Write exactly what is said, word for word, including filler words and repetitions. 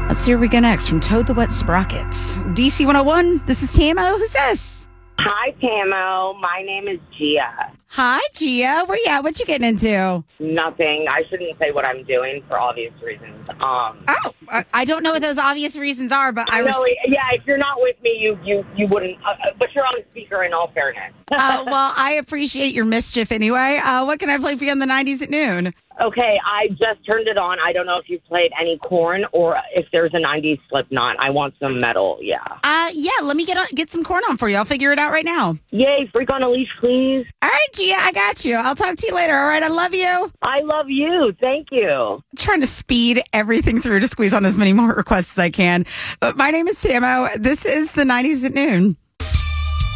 Let's see where we go next from Toad the Wet Sprocket. D C one oh one, this is Tamo. Who's this? Hi, Tamo. My name is Gia. Hi, Gia. Where you at? What you getting into? Nothing. I shouldn't say what I'm doing for obvious reasons. Um, oh, I, I don't know what those obvious reasons are, but I, I know. res- Yeah, if you're not with me, you you, you wouldn't. Uh, but you're on speaker in all fairness. uh, well, I appreciate your mischief anyway. Uh, what can I play for you on the nineties at noon? Okay, I just turned it on. I don't know if you've played any Korn or if there's a nineties Slipknot. I want some metal, yeah. Uh, yeah, let me get on, get some Korn on for you. I'll figure it out right now. Yay, Freak on a Leash, please. All right, Gia, I got you. I'll talk to you later, all right? I love you. I love you. Thank you. I'm trying to speed everything through to squeeze on as many more requests as I can. But my name is Tamo. This is the nineties at noon.